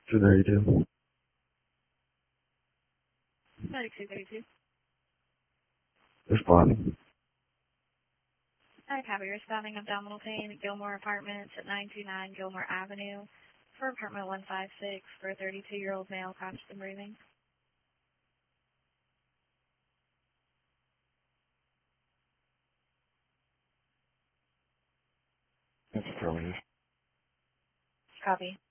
232. 3232. Responding. I have your responding abdominal pain at Gilmore Apartments at 929 Gilmore Avenue for apartment 156 for a 32-year-old male constant breathing. That's affirmative. Copy.